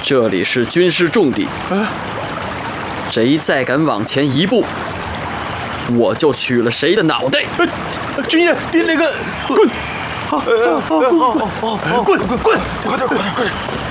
这里是军事重地，谁再敢往前一步，我就取了谁的脑袋。 军爷，您那个滚！滚！快点！